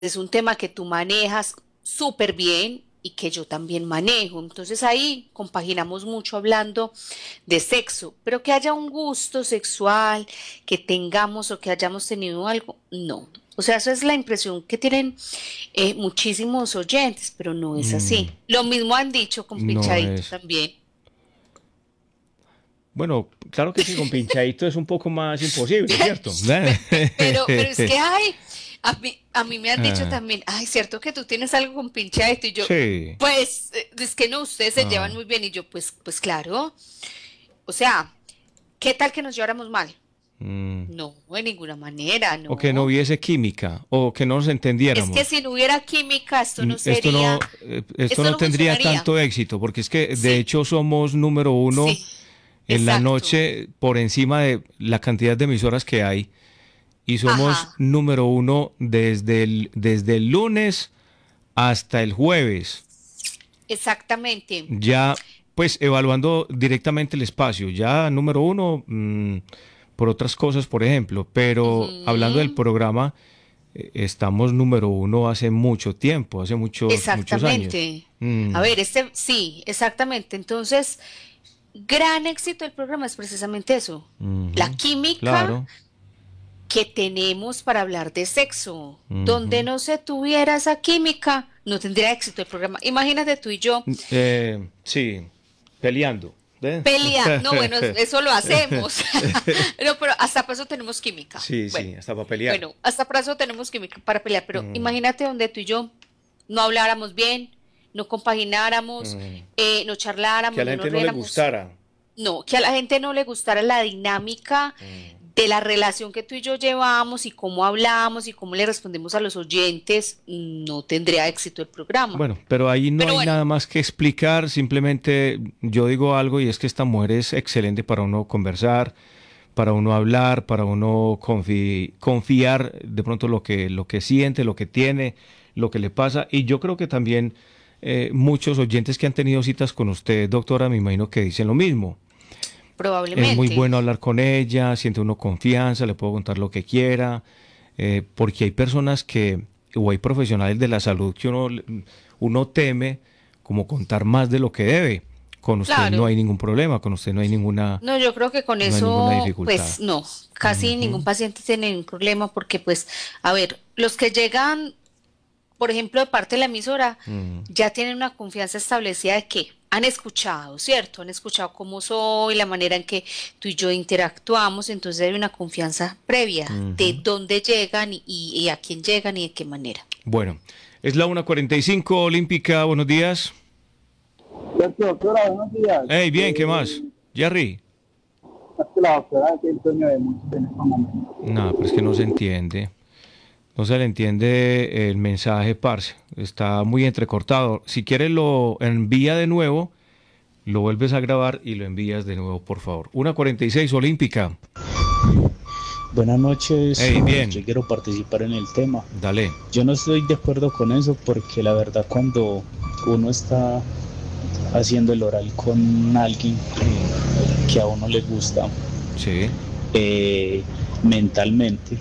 es un tema que tú manejas súper bien y que yo también manejo. Entonces ahí compaginamos mucho hablando de sexo, pero que haya un gusto sexual, que tengamos o que hayamos tenido algo, no. O sea, eso es la impresión que tienen muchísimos oyentes, pero no es Mm, así. Lo mismo han dicho con no Pinchadito es. también. Bueno, claro que sí, con pinchadito es un poco más imposible, ¿cierto? Pero es que, ay, a mí me han dicho Ah, también, ay, cierto que tú tienes algo con Pinchadito y yo, sí. pues, es que no, ustedes se llevan Ah, muy bien y yo, pues claro. O sea, ¿qué tal que nos lleváramos mal? mm. No, de ninguna manera, O que no no. hubiese química, o que no nos Es que entendiéramos. si no hubiera química, Esto esto no no tendría funcionaría. tanto éxito, porque es que de Sí, hecho somos número uno sí, en la exacto. noche por encima de la cantidad de emisoras que hay y somos Ajá, número uno desde el lunes hasta el jueves. exactamente. Ya, pues evaluando directamente el espacio, ya número uno por otras cosas, por ejemplo, pero hablando del Ujú, programa, estamos número uno hace mucho tiempo, hace muchos años. exactamente. A Mm, ver, sí, exactamente. Entonces, gran éxito del programa es precisamente eso. La ujú, química claro. que tenemos para hablar de sexo. Donde Ujú. no se tuviera esa química, no tendría éxito el programa. Imagínate tú y yo Sí, peleando. ¿Ve? pelea. No, bueno, eso lo hacemos. No, pero hasta para eso tenemos química. Sí, Bueno, sí, hasta para pelear. bueno, hasta para eso tenemos química para pelear. Pero Mm, imagínate donde tú y yo no habláramos bien, no compagináramos, mm. no Que a charláramos, la no gente nos no le riéramos. gustara. No, que a la gente no le gustara la dinámica Mm. de la relación que tú y yo llevamos y cómo hablamos y cómo le respondemos a los oyentes, no tendría éxito el programa. Bueno, pero ahí no Pero hay bueno, nada más que explicar, simplemente yo digo algo y es que esta mujer es excelente para uno conversar, para uno hablar, para uno confiar de pronto lo que siente, lo que tiene, lo que le pasa. Y yo creo que también muchos oyentes que han tenido citas con usted, doctora, me imagino que dicen lo mismo. Es muy probablemente. bueno hablar con ella, siente uno confianza, le puedo contar lo que quiera, porque hay personas que, o hay profesionales de la salud que uno teme como contar más de lo que debe. Con usted no Claro. hay ningún problema, con usted No, yo creo que con no hay ninguna eso, dificultad. pues no, casi ningún Ujú, paciente tiene ningún problema porque, pues, a ver, los que llegan, por ejemplo, de parte de la emisora, mm, ya tienen una confianza establecida de que han escuchado, ¿cierto? Han escuchado cómo soy, la manera en que tú y yo interactuamos, entonces hay una confianza previa de ujú. dónde llegan y a quién llegan y de qué manera. Bueno, es la 1:45 Olímpica, buenos días. Cierto, doctora, buenos días. Hey, bien, ¿qué más? Jerry. Es que la doctora es el sueño de muchos en estos momentos. No, pero es que no se entiende. No se le entiende el mensaje, parce. Está muy entrecortado. Si quieres lo envía de nuevo, lo vuelves a grabar y lo envías de nuevo, por favor. 1:46 Olímpica. Buenas noches, Hey, yo bien. quiero participar en el tema. Dale. Yo no estoy de acuerdo con eso porque la verdad cuando uno está haciendo el oral con alguien que a uno le gusta Sí. eh, mentalmente,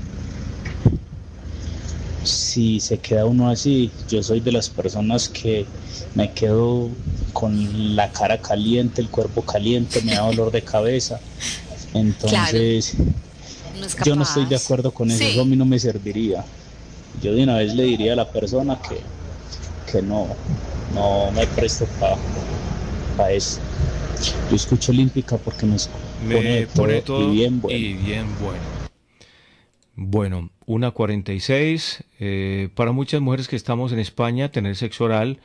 si se queda uno así, yo soy de las personas que me quedo con la cara caliente, el cuerpo caliente, me da dolor de cabeza. Claro, Entonces, no es yo no estoy de capaz. acuerdo con eso a Sí, mí no me serviría. Yo de una vez le diría a la persona que no, no me presto para eso. Yo escucho Olímpica porque me pone de Me pone todo y todo bien bueno. y bien bueno. Bueno, 1:46. Para muchas mujeres que estamos en España, tener sexo oral,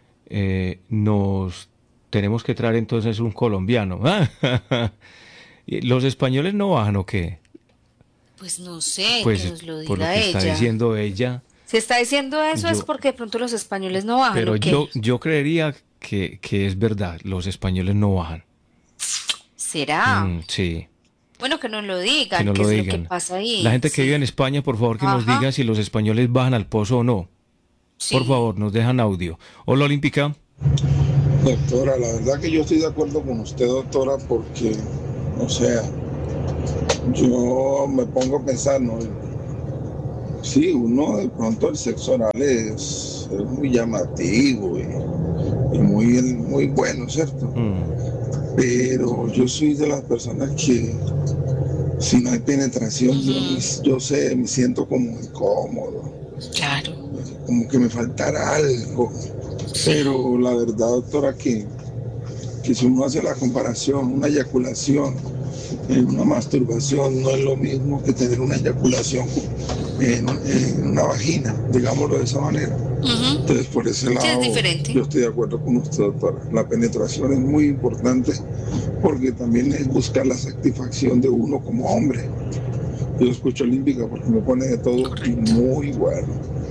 nos tenemos que traer entonces un colombiano. ¿Y ¿los españoles no bajan o qué? pues no sé, que Pues nos lo por lo diga que está ella. diciendo ella, Si está diciendo eso es yo, porque de pronto los españoles no bajan, pero ¿o qué? yo creería que es verdad, los españoles no bajan. ¿Será? Sí, Bueno, que nos lo que digan, nos qué lo es lo que digan. pasa La ahí. gente que vive en Sí. España, por favor, que nos Ajá. diga si los españoles bajan al pozo o no. Por Sí. favor, nos dejan audio. Hola, Olímpica. Doctora, la verdad que yo estoy de acuerdo con usted, doctora, porque, o sea, yo me pongo a pensar, ¿no? sí, uno de pronto el sexo oral es muy llamativo y muy bueno, ¿cierto? Pero yo soy de las personas que si no hay penetración, yo sé, me siento como incómodo, Claro, como que me faltara algo. sí. Pero la verdad, doctora, que si uno hace la comparación, una eyaculación en una masturbación no es lo mismo que tener una eyaculación en una vagina, digámoslo de esa manera. Ujú. Entonces, por ese Sí, es lado, diferente. yo estoy de acuerdo con usted, doctora. La penetración es muy importante porque también es buscar la satisfacción de uno como hombre. Yo escucho Olímpica porque me pone de todo y Correcto. muy bueno.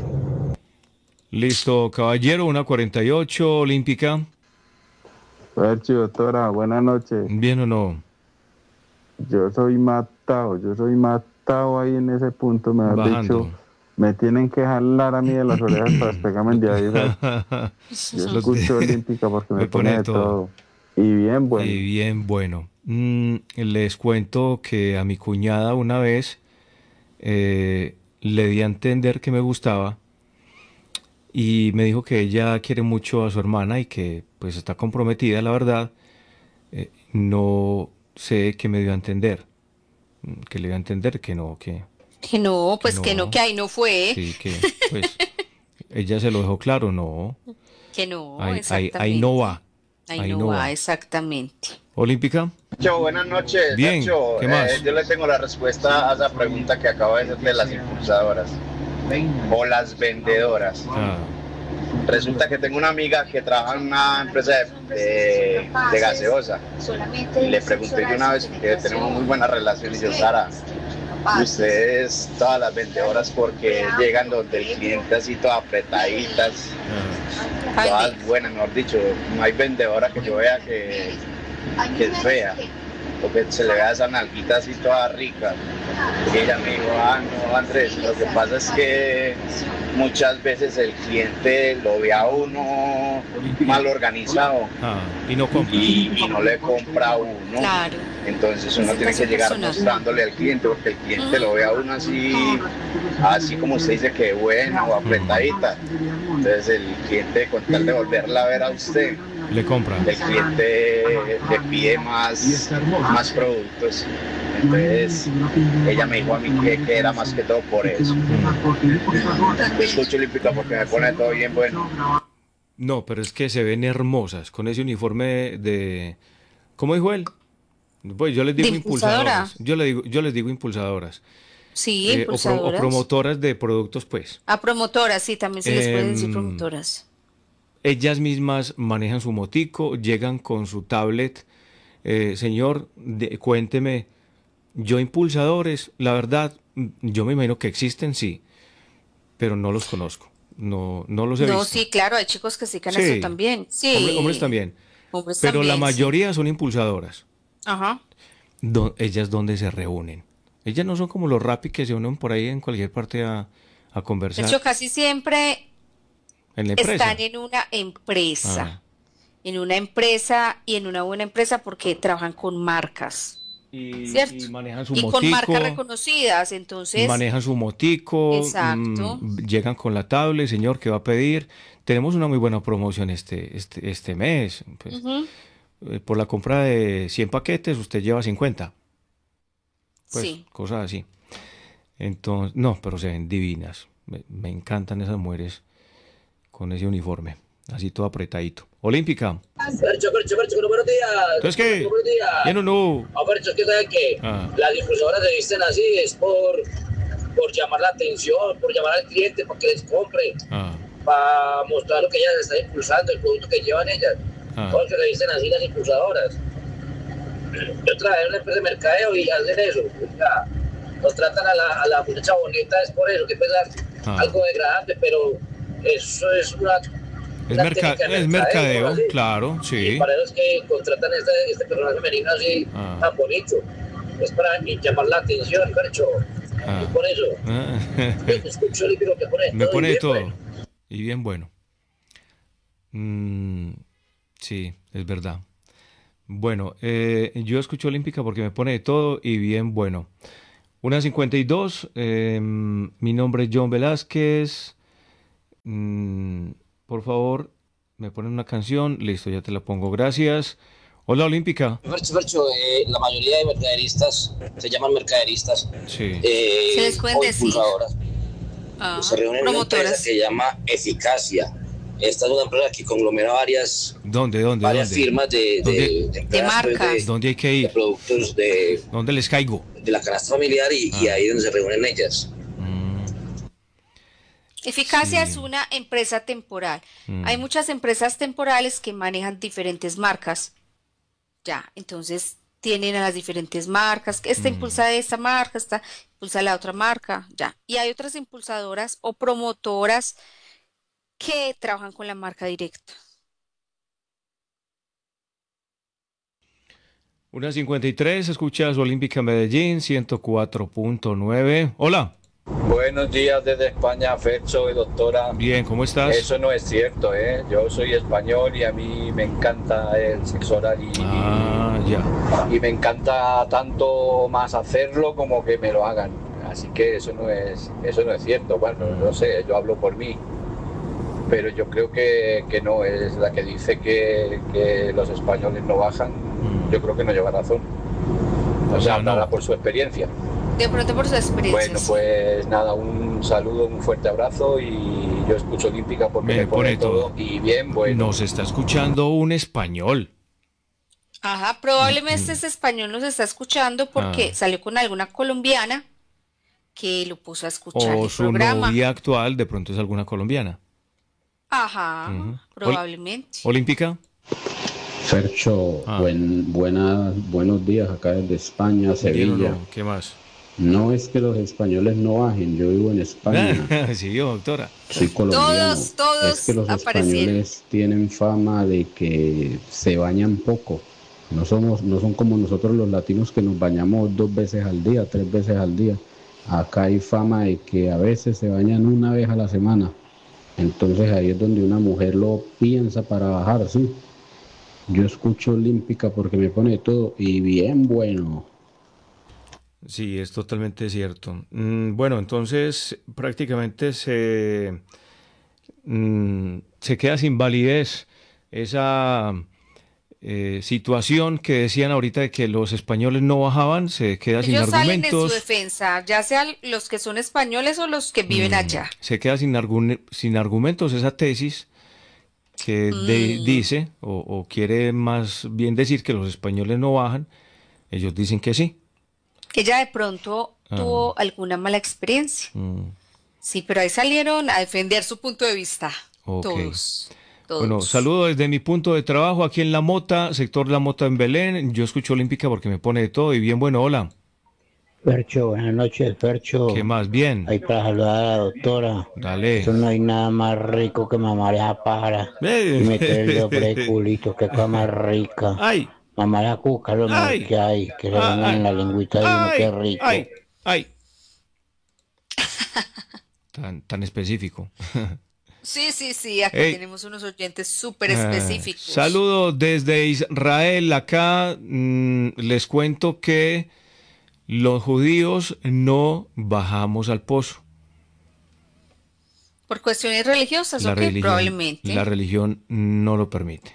Listo, caballero, 1:48, Olímpica. Perchi, doctora, buenas noches. ¿Bien o no? Yo soy matado ahí en ese punto, mejor dicho, Bajando. me tienen que jalar a mí de las orejas para despegarme de ahí. Yo Lo te- escucho Olímpica porque me Me pone pone de de todo. todo. Y bien Y bueno. bien, bueno. Les cuento que a mi cuñada una vez le di a entender que me gustaba y me dijo que ella quiere mucho a su hermana y que pues está comprometida, la verdad. No sé qué me dio a entender. Que le dio a entender que no, que Que no, no. que ahí no fue. Sí, que pues ella se lo dejó claro, no. Que no, Ahí no exactamente. va. Ahí Ahí no no va, va. exactamente. Olímpica, Fercho, buenas noches, bien, Fercho. ¿qué más? Yo le tengo la respuesta a esa pregunta que acabo de hacer de las impulsadoras o las vendedoras. Ah, Resulta que tengo una amiga que trabaja en una empresa de gaseosa y le pregunté yo una vez que tenemos muy buena relación y yo, Sara, ustedes todas las vendedoras porque llegan donde el cliente así todas apretaditas, ah. todas buenas, mejor dicho, no hay vendedora que yo vea que es fea o que se le vea esa nalguita así toda rica. Y ella me dijo, no, Andrés, lo que pasa es que muchas veces el cliente lo ve a uno mal organizado Y no compra. y no le compra a uno. Claro. Entonces uno Es el tiene caso que llegar personal. mostrándole al cliente, porque el cliente lo ve a uno así como usted dice que buena o apretadita. Entonces el cliente, con tal de volverla a ver a usted, Le compra. el cliente le pide más productos. Entonces ella me dijo a mí que era más que todo por eso. Yo escucho Olímpica porque me pone todo bien bueno. No, pero es que se ven hermosas con ese uniforme de... ¿Cómo dijo él? Pues yo les De digo impulsadora. impulsadoras. Yo les digo impulsadoras. Sí, O impulsadoras. promotoras de productos, pues. A promotoras, sí, también se les puede decir Em, promotoras. Ellas mismas manejan su motico, llegan con su tablet. Señor, cuénteme, yo impulsadores, la verdad, yo me imagino que existen, sí, pero no los conozco. No, no los he No, visto. sí, claro, hay chicos que se dedican a eso Sí, también. hombres Sí, también. hombres Pero la también, sí. mayoría son impulsadoras. Ajá. Ellas donde se reúnen. Ellas no son como los Rappi que se unen por ahí en cualquier parte a De hecho, conversar casi siempre en la están empresa. en una empresa. Ah. En una empresa y en una buena empresa porque trabajan con marcas, ¿cierto? Y manejan su Y con marcas motico, reconocidas, entonces, exacto. llegan con la tablet, señor, ¿qué va a pedir? Tenemos una muy buena promoción este mes. Pues, Ujú. por la compra de 100 paquetes, usted lleva 50. Pues, Sí. cosas así. Entonces, no, pero se ven divinas. Me encantan esas mujeres con ese uniforme, así todo apretadito. Olímpica. Percho, buenos días. Entonces, ¿qué? Buenos días. ¿Bien o no? Percho, es que saben que Ah, las difusoras se visten así, es por llamar la atención, por llamar al cliente, para que les compre, ah, para mostrar lo que ellas están impulsando, el producto que llevan ellas. ah. Porque se visten así las impulsadoras. Yo trabajé en una empresa de mercadeo y hacen eso. O sea, nos tratan a la muchacha bonita, es por eso, que es algo degradante, pero eso es una técnica de Es mercadeo, mercadeo, así. claro, Y sí. para eso es que contratan este personaje femenino así, tan bonito. Es para llamar la atención, Percho. Ah. Y por eso, Ah. yo te escucho el libro que pone Me todo pone y de bien, todo. bueno. Y bien bueno. Sí, es verdad. Bueno, yo escucho Olímpica porque me pone de todo y bien bueno. 1:52. Mi nombre es John Velázquez. Por favor, me ponen una canción. Listo, ya te la pongo. Gracias. Hola, Olímpica. Fercho, la mayoría de mercaderistas se llaman mercaderistas. Sí. Se les pueden o decir. impulsadoras. Se reúnen en una empresa que se llama Eficacia. Esta es una empresa que conglomera varias firmas de marcas. ¿Dónde hay que ir? De productos de... ¿Dónde les caigo? De la canasta familiar y ahí es donde se reúnen ellas. Eficacia es una empresa temporal. Hay muchas empresas temporales que manejan diferentes marcas. Ya, entonces tienen a las diferentes marcas. Esta impulsa esta marca, esta impulsa la otra marca. Ya. Y hay otras impulsadoras o promotoras que trabajan con la marca directa. 1:53, escuchas Olímpica Medellín 104.9. Hola. Buenos días desde España, Fercho y doctora. Bien, ¿cómo estás? Eso no es cierto, ¿eh? Yo soy español y a mí me encanta el sexo oral y me encanta tanto más hacerlo como que me lo hagan. Así que eso no es cierto. Bueno, no sé, yo hablo por mí. Pero yo creo que no, es la que dice que los españoles no bajan. Yo creo que no lleva razón. O sea, nada por su experiencia. De pronto por su experiencia. Bueno, pues nada, un saludo, un fuerte abrazo y yo escucho Olímpica porque me pone todo. Y bien, bueno. Nos está escuchando un español. Ajá, probablemente ese español nos está escuchando porque salió con alguna colombiana que lo puso a escuchar o el su programa. novia actual de pronto es alguna colombiana. Ajá, probablemente. Olímpica. Fercho, buenos días acá desde España, Sevilla. ¿Qué más? No es que los españoles no bajen, yo vivo en España. Sí, doctora. Soy colombiano. Todos es que los españoles tienen fama de que se bañan poco. No son como nosotros los latinos que nos bañamos 2 veces al día, 3 veces al día. Acá hay fama de que a veces se bañan 1 vez a la semana. Entonces ahí es donde una mujer lo piensa para bajar, ¿sí? Yo escucho Olímpica porque me pone todo y bien bueno. Sí, es totalmente cierto. Bueno, entonces prácticamente se queda sin validez esa situación que decían ahorita de que los españoles no bajaban, se queda sin argumentos. Ellos salen en su defensa, ya sean los que son españoles o los que viven allá. Se queda sin argumentos esa tesis que dice o quiere más bien decir que los españoles no bajan. Ellos dicen que sí. Ella de pronto tuvo alguna mala experiencia. Sí, pero ahí salieron a defender su punto de vista. Okay. Todos. Bueno, saludo desde mi punto de trabajo aquí en La Mota, sector La Mota en Belén. Yo escucho Olímpica porque me pone de todo y bien bueno, hola. Fercho, buenas noches, Fercho. ¿Qué más? Bien. Ahí para saludar a la doctora. Dale. Eso no hay nada más rico que mamar esa pájara y meter el dedo por el culito, que cosa más rica. ¡Ay! Mamar la cuca, lo mejor que hay, que se vengan en la lengüita de uno, qué rico. ¡Ay! Tan específico. Sí, aquí tenemos unos oyentes súper específicos. Saludos desde Israel, acá les cuento que los judíos no bajamos al pozo. ¿Por cuestiones religiosas o qué? Probablemente. La religión no lo permite.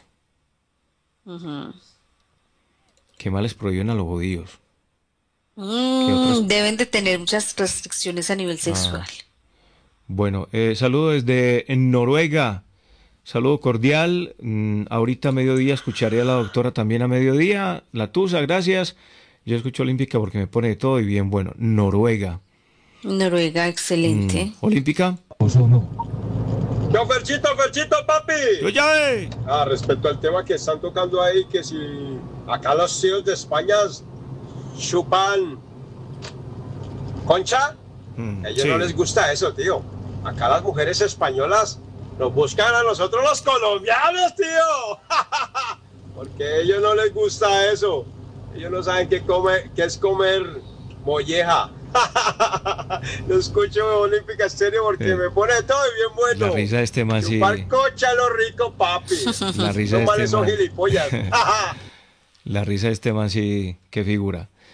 ¿Qué más les prohíben a los judíos? Deben de tener muchas restricciones a nivel sexual. Bueno, saludo desde Noruega, saludo cordial. Ahorita a mediodía escucharé a la doctora también a mediodía. La Tusa, gracias. Yo escucho Olímpica porque me pone de todo y bien bueno. Noruega, excelente. ¿Olímpica? Yo, Ferchito, papi. Yo ya. Respecto al tema que están tocando ahí, que si acá los tíos de España chupan concha, a ellos no les gusta eso, tío. Acá las mujeres españolas nos buscan a nosotros los colombianos, tío. Porque a ellos no les gusta eso. Ellos no saben qué es comer molleja. Lo escucho Olímpica Estéreo porque me pone todo y bien bueno. La risa de este man, sí. Chupar concha lo rico, papi. La risa no de este son man. gilipollas. La risa de este man, sí, qué figura.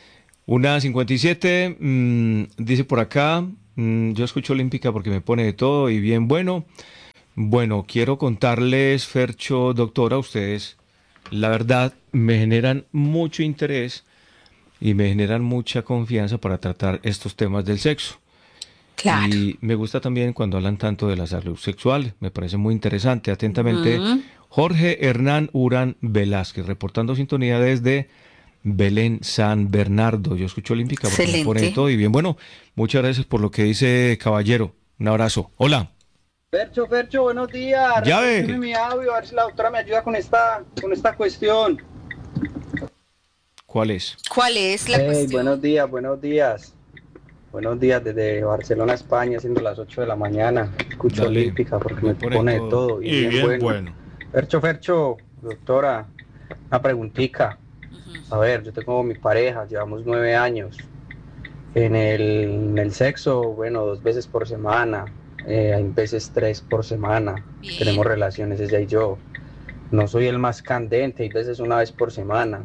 1:57, dice por acá, yo escucho Olímpica porque me pone de todo y bien bueno. Bueno, quiero contarles, Fercho, doctora, ustedes, la verdad, me generan mucho interés y me generan mucha confianza para tratar estos temas del sexo. Claro. Y me gusta también cuando hablan tanto de la salud sexual, me parece muy interesante. Atentamente, Jorge Hernán Urán Velázquez, reportando sintonía desde Belén, San Bernardo. Yo escucho Olímpica porque me pone de todo y bien. Bueno, muchas gracias por lo que dice, caballero. Un abrazo. Hola. Fercho, buenos días. Ya ve. Mi audio, a ver si la doctora me ayuda con esta cuestión. ¿Cuál es? ¿Cuál es la cuestión? Buenos días. Buenos días desde Barcelona, España, siendo las 8 de la mañana. Escucho Olímpica porque me pone de todo. Y bien bueno. Fercho, doctora, una preguntita. A ver, yo tengo mi pareja, llevamos 9 años. En el sexo, bueno, 2 veces por semana. Hay veces 3 por semana. Bien. Tenemos relaciones ella y yo. No soy el más candente, hay veces 1 vez por semana.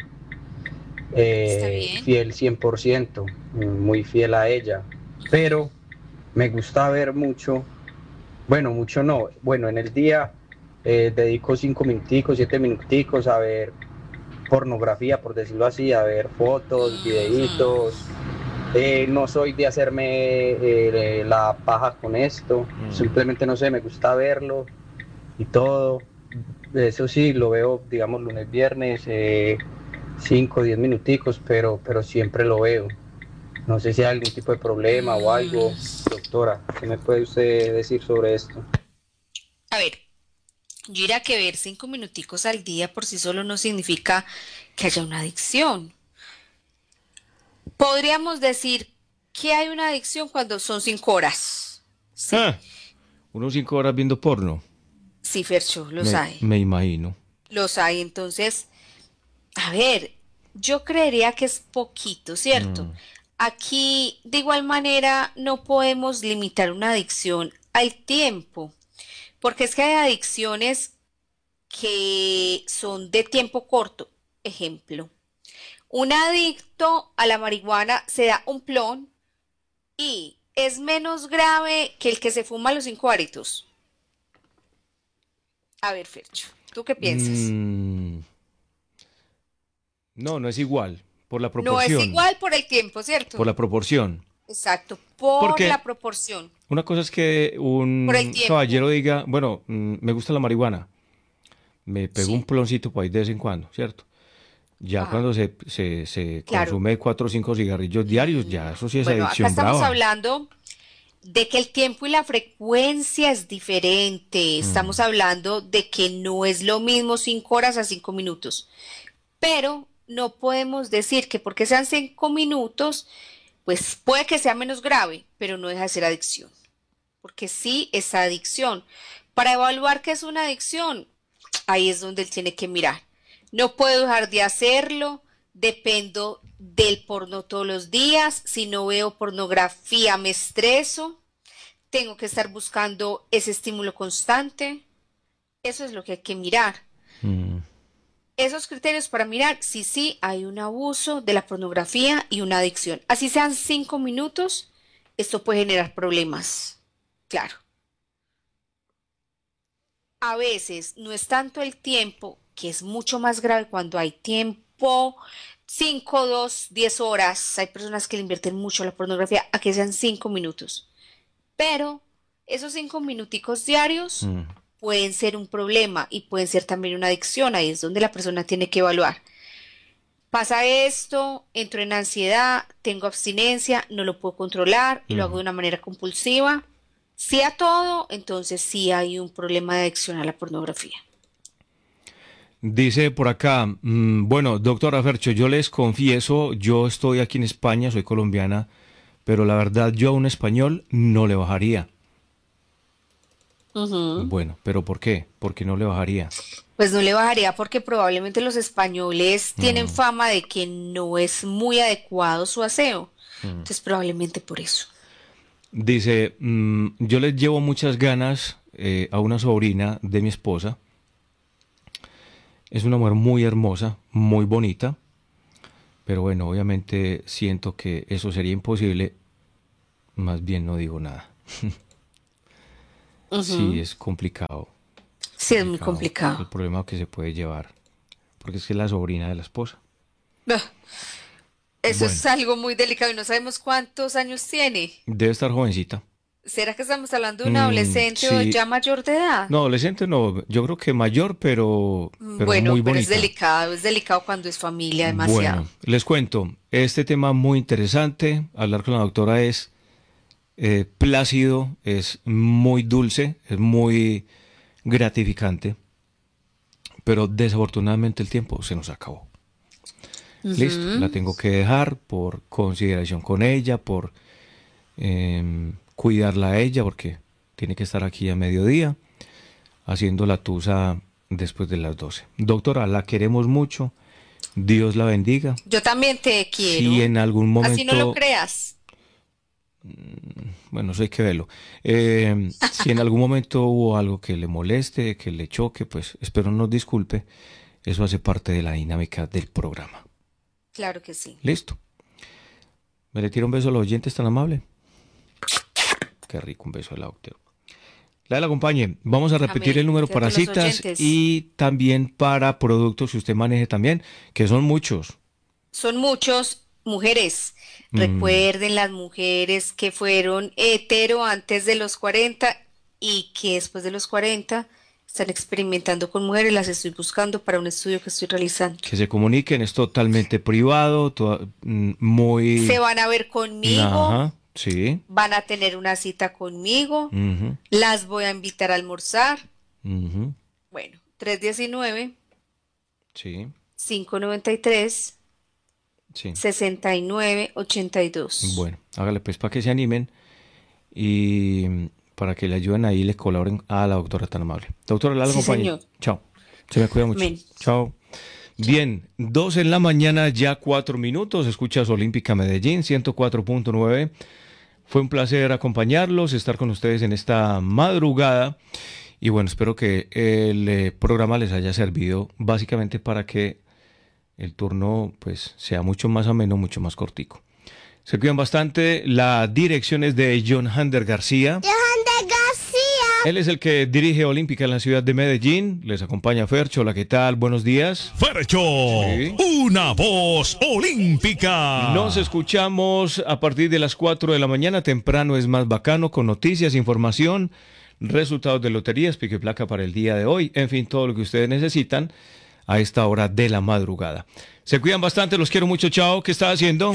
Fiel 100%, muy fiel a ella. Pero me gusta ver mucho, mucho no. Bueno, en el día dedico 5 minuticos, 7 minuticos a ver pornografía, por decirlo así, a ver fotos, videitos. No soy de hacerme la paja con esto, simplemente no sé, me gusta verlo y todo. Eso sí, lo veo, digamos, lunes, viernes, 5, 10 minuticos, pero siempre lo veo. No sé si hay algún tipo de problema o algo. Doctora, ¿qué me puede usted decir sobre esto? A ver, yo diría que ver 5 minuticos al día por sí solo no significa que haya una adicción. Podríamos decir que hay una adicción cuando son 5 horas. Sí. Unos 5 horas viendo porno. Sí, Fercho, los hay. Me imagino. Los hay, entonces, a ver, yo creería que es poquito, ¿cierto? Aquí, de igual manera, no podemos limitar una adicción al tiempo, porque es que hay adicciones que son de tiempo corto. Ejemplo, un adicto a la marihuana se da un plon y es menos grave que el que se fuma los 5 háritos. A ver, Fercho, ¿tú qué piensas? No es igual, por la proporción. No es igual por el tiempo, ¿cierto? Por la proporción. Exacto, por la proporción. Una cosa es que un caballero diga, bueno, me gusta la marihuana, me pego un ploncito por ahí de vez en cuando, ¿cierto? Ya cuando se consume 4 o 5 cigarrillos diarios, ya eso sí es adicción acá estamos brava. hablando de que el tiempo y la frecuencia es diferente. Estamos hablando de que no es lo mismo 5 horas a 5 minutos. Pero no podemos decir que porque sean 5 minutos, pues puede que sea menos grave, pero no deja de ser adicción. Porque sí es adicción. Para evaluar qué es una adicción, ahí es donde él tiene que mirar. No puedo dejar de hacerlo, dependo del porno todos los días, si no veo pornografía me estreso, tengo que estar buscando ese estímulo constante. Eso es lo que hay que mirar. Esos criterios para mirar si sí hay un abuso de la pornografía y una adicción. Así sean 5 minutos, esto puede generar problemas. Claro. A veces no es tanto el tiempo, que es mucho más grave cuando hay tiempo, 5, 2, 10 horas. Hay personas que le invierten mucho a la pornografía, a que sean 5 minutos. Pero esos 5 minuticos diarios pueden ser un problema y pueden ser también una adicción. Ahí es donde la persona tiene que evaluar. Pasa esto, entro en ansiedad, tengo abstinencia, no lo puedo controlar y lo hago de una manera compulsiva. Si a todo, entonces sí hay un problema de adicción a la pornografía. Dice por acá, bueno, doctora Fercho, yo les confieso, yo estoy aquí en España, soy colombiana, pero la verdad yo a un español no le bajaría. Bueno, ¿pero por qué? ¿Por qué no le bajaría? Pues no le bajaría porque probablemente los españoles tienen fama de que no es muy adecuado su aseo. Entonces probablemente por eso. Dice, yo les llevo muchas ganas a una sobrina de mi esposa. Es una mujer muy hermosa, muy bonita. Pero bueno, obviamente siento que eso sería imposible, más bien no digo nada. Sí, es complicado. Sí, es muy complicado. El problema que se puede llevar, porque es que es la sobrina de la esposa. Eso es algo muy delicado y no sabemos cuántos años tiene. Debe estar jovencita. ¿Será que estamos hablando de un adolescente o ya mayor de edad? No, adolescente no, yo creo que mayor, pero bueno, muy pero bonita. es delicado cuando es familia, demasiado. Bueno, les cuento, este tema muy interesante, hablar con la doctora es plácido, es muy dulce, es muy gratificante, pero desafortunadamente el tiempo se nos acabó. Listo, la tengo que dejar por consideración con ella, por cuidarla a ella, porque tiene que estar aquí a mediodía, haciendo la tusa después de las 12. Doctora, la queremos mucho, Dios la bendiga. Yo también te quiero. Si en algún momento... Así no lo creas. Bueno, eso hay que verlo. Si en algún momento hubo algo que le moleste, que le choque, pues espero nos disculpe. Eso hace parte de la dinámica del programa. Claro que sí. Listo. ¿Me le tiro un beso a los oyentes tan amable? Qué rico, un beso a la doctora. La acompañe. Vamos a repetir Amén. el número para citas y también para productos que usted maneje también, que son muchos. Son muchos. Mujeres, recuerden las mujeres que fueron hetero antes de los 40 y que después de los 40 están experimentando con mujeres, las estoy buscando para un estudio que estoy realizando. Que se comuniquen, es totalmente privado, muy... Se van a ver conmigo, Ajá, sí. Van a tener una cita conmigo, las voy a invitar a almorzar. Bueno, 319 sí. 593 Sí. 6982. Bueno, hágale pues para que se animen y para que le ayuden ahí y le colaboren a la doctora tan amable. Doctora, la acompañe. Chao. Se me cuida mucho. Amén. Chao. Bien, 2 en la mañana, ya 4 minutos. Escuchas Olímpica Medellín, 104.9. Fue un placer acompañarlos, estar con ustedes en esta madrugada. Y bueno, espero que el programa les haya servido básicamente para que el turno pues sea mucho más ameno, mucho más cortico. Se cuidan bastante. La dirección es de John Hander García. Él es el que dirige Olímpica en la ciudad de Medellín. Les acompaña Fercho. Hola, ¿qué tal? Buenos días. Fercho, sí. Una voz olímpica. Nos escuchamos a partir de las 4 de la mañana. Temprano es más bacano, con noticias, información, resultados de loterías, pico y placa para el día de hoy. En fin, todo lo que ustedes necesitan a esta hora de la madrugada. Se cuidan bastante, los quiero mucho, chao. ¿Qué está haciendo?